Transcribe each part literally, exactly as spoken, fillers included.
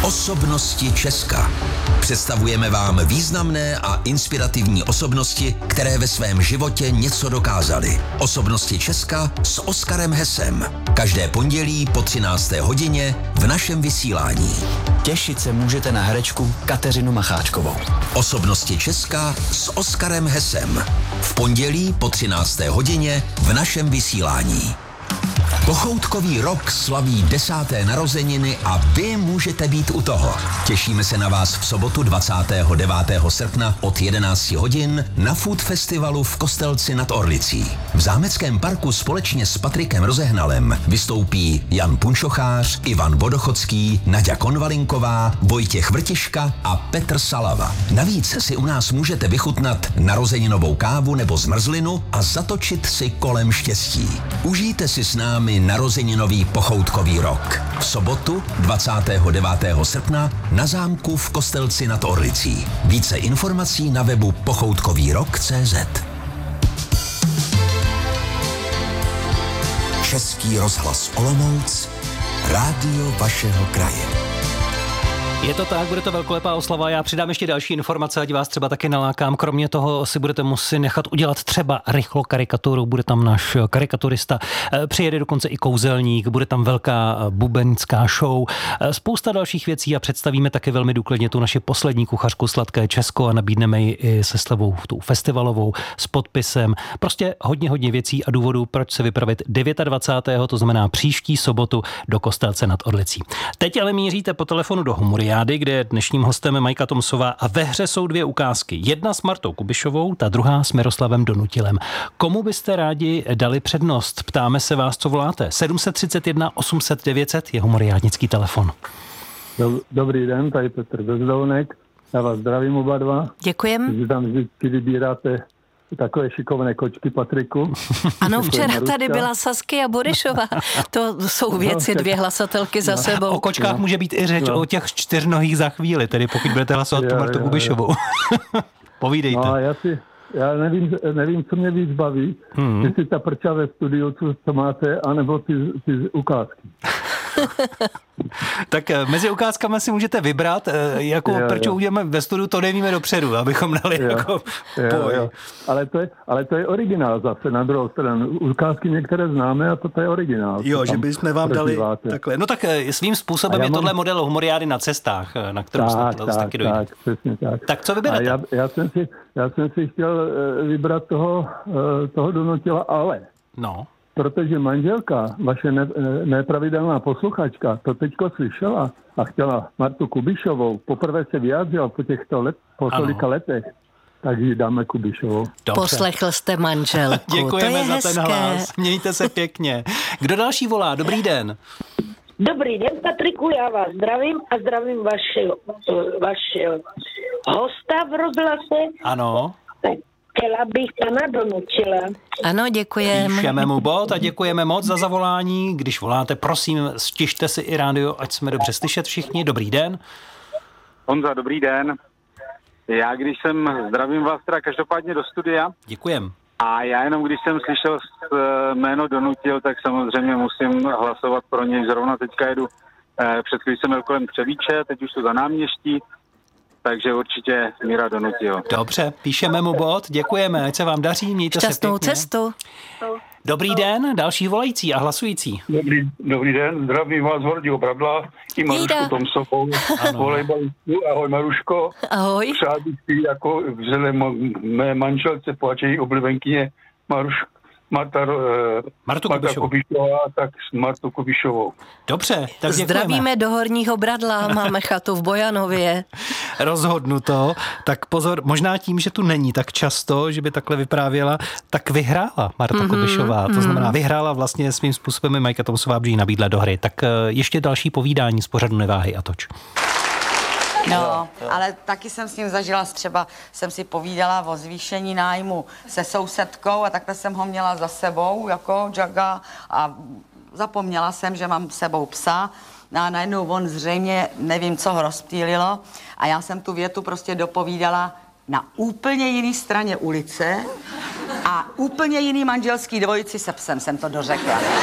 Osobnosti Česka. Představujeme vám významné a inspirativní osobnosti, které ve svém životě něco dokázaly. Osobnosti Česka s Oskarem Hesem. Každé pondělí po třinácté hodině v našem vysílání. Těšit se můžete na herečku Kateřinu Macháčkovou. Osobnosti Česka s Oskarem Hesem. V pondělí po třinácté hodině v našem vysílání. Pochoutkový rok slaví desáté narozeniny a vy můžete být u toho. Těšíme se na vás v sobotu dvacátého devátého srpna od jedenácti hodin na Food Festivalu v Kostelci nad Orlicí. V Zámeckém parku společně s Patrikem Rozehnalem vystoupí Jan Punčochář, Ivan Vodochodský, Naďa Konvalinková, Vojtěch Vrtiška a Petr Salava. Navíc si u nás můžete vychutnat narozeninovou kávu nebo zmrzlinu a zatočit si kolem štěstí. Užijte si s námi narozeninový pochoutkový rok. V sobotu dvacátého devátého srpna na zámku v Kostelci nad Orlicí. Více informací na webu pochoutkovýrok tečka cé zet. Český rozhlas Olomouc, rádio vašeho kraje. Je to tak, bude to velkolepá oslava. Já přidám ještě další informace, ať vás třeba taky nalákám. Kromě toho si budete muset nechat udělat třeba rychlo karikaturu. Bude tam náš karikaturista. Přijede dokonce i kouzelník, bude tam velká bubenická show. Spousta dalších věcí a představíme taky velmi důkladně tu naši poslední kuchařku Sladké Česko a nabídneme ji i se slevou tu festivalovou s podpisem. Prostě hodně, hodně věcí a důvodů, proč se vypravit dvacátého devátého to znamená příští sobotu do Kostelce nad Orlicí. Teď ale míříte po telefonu do Humory, kde je dnešním hostem Majka Tomsová a ve hře jsou dvě ukázky. Jedna s Martou Kubišovou, ta druhá s Miroslavem Donutilem. Komu byste rádi dali přednost? Ptáme se vás, co voláte. sedm set třicet jedna osm set devět set je humoriádnický telefon. Dobrý den, tady Petr Bezdounek. Já vás zdravím oba dva. Děkujem. Vy tam vždycky vybíráte takové šikovné kočky, Patriku. Ano, včera tady byla Saskia Borešová. To jsou věci, dvě hlasatelky za sebou. O kočkách no. může být i řeč, no. o těch čtyřnohých za chvíli, tedy pokud budete hlasovat tu Martu Kubišovou. Povídejte. No, já si, já nevím, nevím, co mě víc baví, hmm. jestli ta prča ve studiu, co, co máte, anebo ty, ty ukázky. Tak mezi ukázkami si můžete vybrat, jakou jo, prču jo. uděláme ve studiu, to nevíme dopředu, abychom dali jo, jako jo, jo. Ale, to je, ale to je originál zase na druhou stranu. Ukázky některé známe a to je originál. Jo, že bychom vám dali takhle. No tak svým způsobem je mám... tohle model humoriády na cestách, na kterou snad taky dojde. Tak, přesně tak. Tak co vyberete? Já, já, jsem si, já jsem si chtěl vybrat toho, toho Donutila, ale... No. Protože manželka, vaše ne, nepravidelná posluchačka, to teďko slyšela a chtěla Martu Kubišovou, poprvé se vyjádřila po těchto let, po tolika letech, tak ji dáme Kubišovou. Dobře. Poslechl jste manželku. Děkujeme to je za hezké. ten hlas. Mějte se pěkně. Kdo další volá? Dobrý den. Dobrý den, Patriku, já vás zdravím a zdravím vašeho, vašeho hosta v rozhlase. Ano. Tak. Chtěla bych pana Donutila. Ano, děkujeme. Píšeme mu bod a děkujeme moc za zavolání. Když voláte, prosím, stište si i rádio, ať jsme dobře slyšet všichni. Dobrý den. Honza, dobrý den. Já když jsem, zdravím vás teda každopádně do studia. Děkujem. A já jenom když jsem slyšel jméno Donutil, tak samozřejmě musím hlasovat pro něj. Zrovna teďka jedu, před chvílí jsem měl kolem Třebíče, teď už to za náměští. Takže určitě Míra Donutil. Dobře, píšeme mu bod, děkujeme, ať se vám daří, mějte šťastnou se pěkně. cestu. Dobrý den, další volající a hlasující. Dobrý, dobrý den, zdravím vás Horďo Bradla i Marušku Tomsovou, volejbalistku. Ahoj Maruško. Ahoj. Přát bych si jako vzhledem mé manželce, pláče její oblivenkyně Maruško. Marta, Martu Marta Kubišovou. Kubišová, tak s Martou Kubišovou. Dobře, tak děkujeme. Zdravíme do Horního Bradla, máme chatu v Bojanově. Rozhodnuto. Tak pozor, možná tím, že tu není tak často, že by takhle vyprávěla, tak vyhrála Marta mm-hmm, Kubišová. To znamená, vyhrála vlastně svým způsobem, Majka Tomsová by jí nabídla do hry. Tak ještě další povídání z pořadu Neváhej a toč. No, jo, jo. Ale taky jsem s ním zažila, třeba jsem si povídala o zvýšení nájmu se sousedkou a takhle jsem ho měla za sebou, jako Jaga, a zapomněla jsem, že mám s sebou psa. A najednou on zřejmě, nevím, co ho rozptýlilo, a já jsem tu větu prostě dopovídala na úplně jiné straně ulice a úplně jiný manželský dvojici se psem jsem to dořekla. Tak, uh, my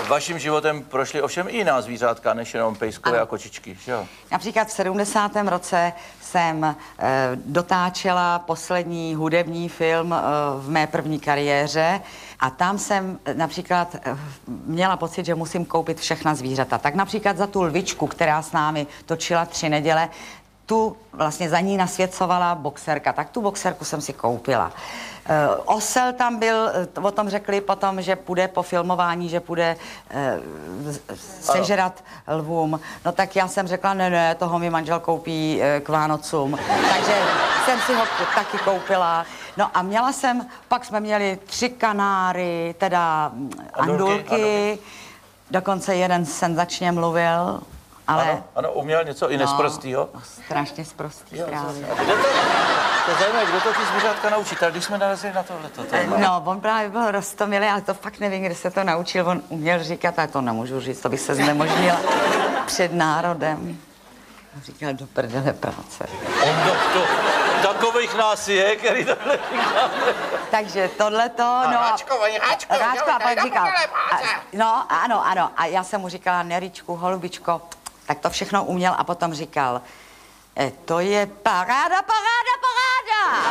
vaším životem prošly ovšem i jiná zvířátka, než jenom pejskové a kočičky, že jo? Například v sedmdesátém roce jsem e, dotáčela poslední hudební film e, v mé první kariéře a tam jsem například e, měla pocit, že musím koupit všechna zvířata. Tak například za tu lvičku, která s námi točila tři neděle, tu vlastně za ní nasvěcovala boxerka, tak tu boxerku jsem si koupila. Uh, osel tam byl, o tom řekli potom, že půjde po filmování, že půjde uh, sežrat lvům. No tak já jsem řekla, ne, ne, toho mi manžel koupí uh, k Vánocům. Takže jsem si ho taky koupila. No a měla jsem, pak jsme měli tři kanáry, teda andulky, dokonce jeden senzačně mluvil. Ale... Ano, ano, uměl něco i nesprostýho? No, strašně sprostý právě. To je zajímavé, kdo to ty zvířátka naučí, tak když jsme narazili na tohleto téma. No, on právě byl roztomilý, ale to fakt nevím, kde se to naučil. On uměl říkat, ale to nemůžu říct, to bych se znemožnila před národem. Říkal, do prdele práce. On do, to, takových nás je, který tohle říká. Takže tohleto, no... Háčko, oni háčko, Háčko, a pak říkal, a, no, ano, ano, a já jsem mu říkala, Neričku, holubičko, tak to všechno uměl a potom říkal, e, to je paráda, paráda, paráda!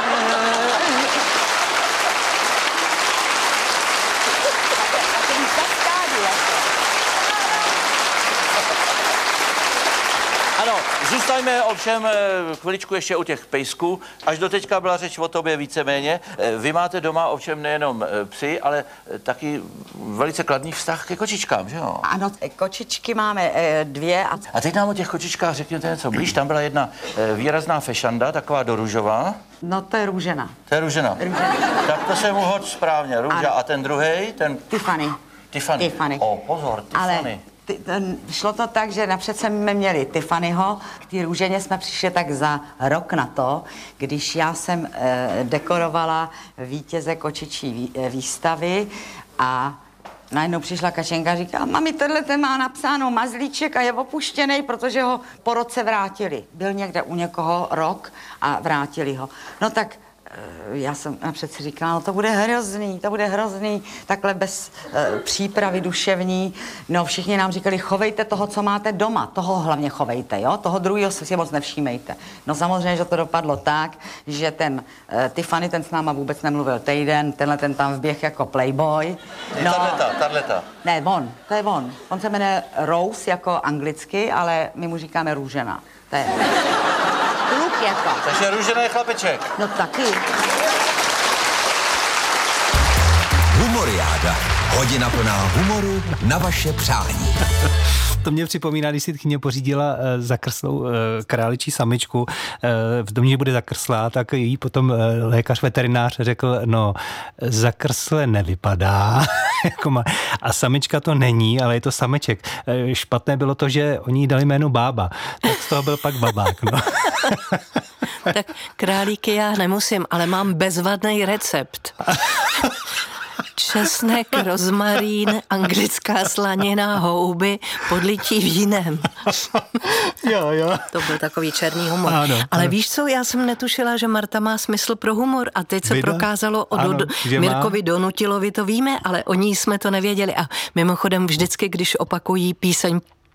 Ano, zůstaňme ovšem chviličku ještě u těch pejsků. Až do teďka byla řeč o tobě víceméně. Vy máte doma ovšem nejenom psy, ale taky velice kladný vztah ke kočičkám, že jo? Ano, kočičky máme dvě. A, a teď nám o těch kočičkách řekněte něco blíž. Tam byla jedna výrazná fešanda, taková doružová. No to je růžena. To je růžena. Růžena. Tak to jsem uhodl správně. Růža. Ano. A ten druhej, ten... Tiffany. Tiffany. Tiffany. O, pozor, Tiffany. Ale... Šlo to tak, že napřed jsme měli Tiffanyho, k té růženě jsme přišli tak za rok na to, když já jsem eh, dekorovala vítěze kočičí výstavy a najednou přišla Kačenka a říkala, mami, tohle ten má napsáno mazlíček a je opuštěný, protože ho po roce vrátili. Byl někde u někoho rok a vrátili ho. No tak já jsem napřed si říkala, no to bude hrozný, to bude hrozný, takhle bez e, přípravy duševní. No všichni nám říkali, chovejte toho, co máte doma, toho hlavně chovejte, jo, toho druhého si moc nevšímejte. No samozřejmě, že to dopadlo tak, že ten e, Tiffany, ten s náma vůbec nemluvil týden, tenhle ten tam vběh jako playboy. No, tato, tato. Ne, on, to je on. On se jmenuje Rose jako anglicky, ale my mu říkáme růžena. To je... Jako. Takže růžena je chlapeček. No taky. Humoriáda. Hodina plná humoru na vaše přání. To mě připomíná, když si tchyně pořídila uh, zakrslou uh, králičí samičku, uh, v domě, že bude zakrslá, tak jí potom uh, lékař veterinář řekl, no, zakrsle nevypadá, jako má, a samička to není, ale je to sameček. Uh, špatné bylo to, že oni jí dali jméno Bába, tak z toho byl pak babák, no. Tak králíky já nemusím, ale mám bezvadný recept. Česnek, rozmarín, anglická slanina, houby, podlití vínem. Jo, jo. To byl takový černý humor. Ano, Ale ano. Víš co, já jsem netušila, že Marta má smysl pro humor a teď se Vida? prokázalo o Ano, do, Mirkovi má? Donutilovi, to víme, ale o ní jsme to nevěděli. A mimochodem vždycky, když opakují píseň